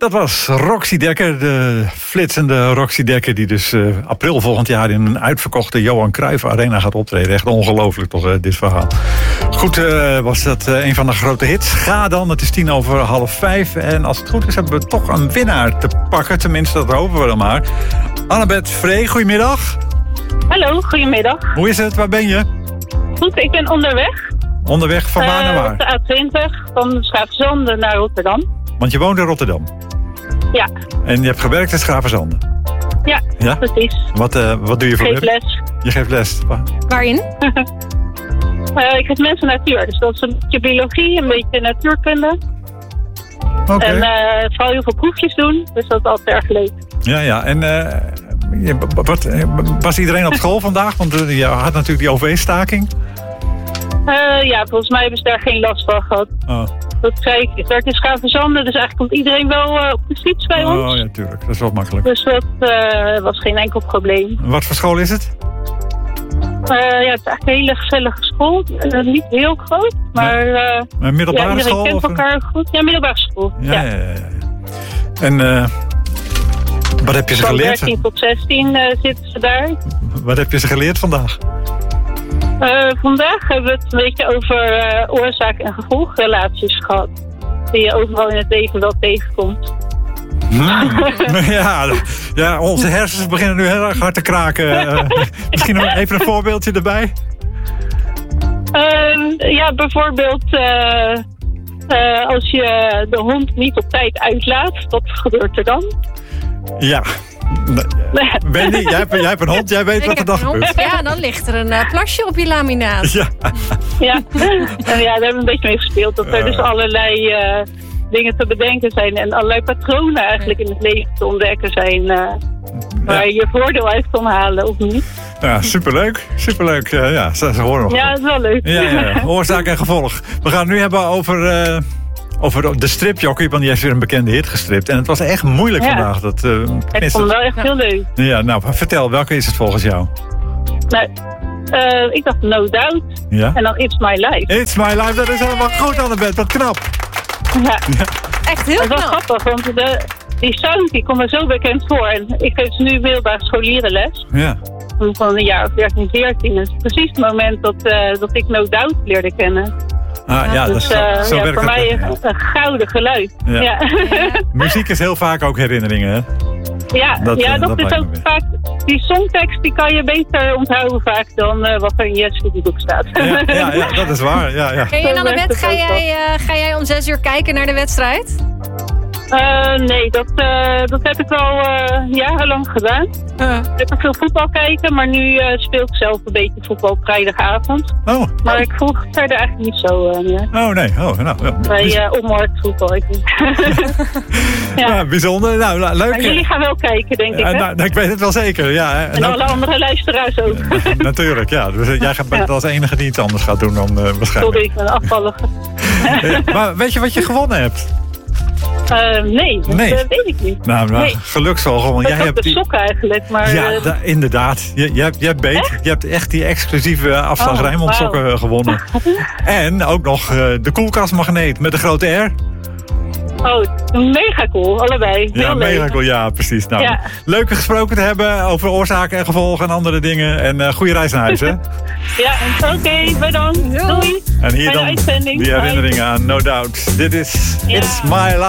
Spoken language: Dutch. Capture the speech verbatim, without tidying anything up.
Dat was Roxy Dekker, de flitsende Roxy Dekker... die dus uh, april volgend jaar in een uitverkochte Johan Cruijff Arena gaat optreden. Echt ongelooflijk toch, uh, dit verhaal. Goed, uh, was dat uh, een van de grote hits. Ga dan, het is tien over half vijf. En als het goed is, hebben we toch een winnaar te pakken. Tenminste, dat hopen we dan maar. Annabeth Vree, goedemiddag. Hallo, goedemiddag. Hoe is het? Waar ben je? Goed, ik ben onderweg. Onderweg van waar naar Uh, waar? op de A twintig, van Schaafzanden naar Rotterdam. Want je woont in Rotterdam. Ja, En je hebt gewerkt in Schaafzanden. ja, Ja? precies. Wat, uh, wat doe je voor Ik geef werk? les. Je geeft les. Waarin? Uh, ik geef mensen natuur, dus dat is een beetje biologie, een beetje natuurkunde. Oké. Okay. En uh, vooral heel veel proefjes doen, dus dat is altijd erg leuk. Ja, ja. En uh, je, wat, was iedereen op school vandaag? Want uh, je had natuurlijk die O V-staking. Uh, ja, volgens mij hebben ze daar geen last van gehad. Oh. Dat zei ik. Ik werk in Schaafzanden, dus eigenlijk komt iedereen wel uh, op de fiets bij ons. Oh ja, tuurlijk. Dat is wel makkelijk. Dus dat uh, was geen enkel probleem. Wat voor school is het? Uh, ja, het is eigenlijk een hele gezellige school. Uh, niet heel groot, maar uh, Een middelbare ja, iedereen school? kent of elkaar een... goed. Ja, middelbare school. Ja, Ja. ja, ja. ja. En uh, wat heb je ze Van geleerd? dertien tot zestien uh, zitten ze daar. Wat heb je ze geleerd vandaag? Uh, vandaag hebben we het een beetje over uh, oorzaak- en gevolgrelaties gehad. Die je overal in het leven wel tegenkomt. Hmm. ja, ja, onze hersens beginnen nu heel erg hard te kraken. Uh, misschien nog even een voorbeeldje erbij? Uh, ja, bijvoorbeeld uh, uh, als je de hond niet op tijd uitlaat, wat gebeurt er dan? Ja. Wendy, jij hebt, jij hebt een hond, jij weet Ik wat er heb dan een hond. gebeurt. Ja, dan ligt er een uh, plasje op je laminaat. Ja. Ja, en ja, daar hebben we een beetje mee gespeeld. Dat er dus allerlei uh, dingen te bedenken zijn en allerlei patronen eigenlijk in het leven te ontdekken zijn. Uh, waar je je voordeel uit kan halen of niet. Ja, superleuk. Superleuk. Uh, ja, ze, ze horen nog. Ja, dat is wel leuk. Ja, ja, ja. Oorzaak en gevolg. We gaan het nu hebben over, uh, over de stripjockey, want die heeft weer een bekende hit gestript. En het was echt moeilijk Ja. vandaag. Dat, uh, Ik vond het dat... wel echt heel leuk. Ja, nou, vertel, welke is het volgens jou? Nou, uh, ik dacht No Doubt. Ja? En dan It's My Life. It's my life, dat is helemaal goed, Annabeth. Wat knap. Ja. Echt heel Dat is wel knap. grappig, want de, die sound die komt me zo bekend voor. En ik geef nu middelbare scholierenles. Ja. Van een jaar of dertien, veertien. Dat is precies het moment dat, uh, dat ik No Doubt leerde kennen. Ah, ja, dat Dus is, zo, uh, zo ja, werkt voor het. mij een, een gouden geluid. Ja. Ja, ja. Muziek is heel vaak ook herinneringen, hè? ja, Dat, ja, uh, dat, dat is lijkt ook me weer. vaak... Die songtekst die kan je beter onthouden vaak dan uh, wat er in je studieboek staat. Ja, ja, ja, dat is waar. Ja, ja. Hey, en Zo werkt Annabeth, het ga ook jij, uh, ga jij om zes uur kijken naar de wedstrijd? Uh, nee, dat, uh, dat heb ik al uh, jarenlang gedaan. Uh. Ik heb er veel voetbal kijken, maar nu uh, speel ik zelf een beetje voetbal op vrijdagavond. Oh, Maar ik volg het verder eigenlijk niet zo uh, meer. oh nee. Oh, nou, ja. Bij uh, onmarktvoetbal. Ik ja. Ja, bijzonder. Nou, la- leuk. Maar jullie gaan wel kijken, denk ik, Ja, hè? nou, nou, ik weet het wel zeker, ja. hè. En Nou, alle andere luisteraars ook. natuurlijk, ja. Dus, uh, jij gaat Ja. als enige die iets anders gaat doen dan uh, waarschijnlijk. Sorry, ik ben afvallig. Ja, maar weet je wat je gewonnen hebt? Uh, nee, dat Nee. uh, weet ik niet. Nou, nou Nee. geluksvogel, want Ik jij had hebt de die... sokken eigenlijk, maar... Ja, uh, da- inderdaad. Je, je, hebt, je, hebt beet, Echt? je hebt echt die exclusieve afslag Oh, Rijnmond sokken wauw. gewonnen. En ook nog uh, de koelkastmagneet met de grote R. Oh, mega cool, allebei. Ja, Heel leuk. mega cool. Ja, precies. Nou, Ja. leuk gesproken te hebben over oorzaken en gevolgen en andere dingen. En uh, goede reis naar huis, hè? Ja, oké, okay, bedankt. Doei. Doei. En hier Fijne dan uitzending. die Bye. herinneringen aan No Doubt. Dit is Ja. It's My Life.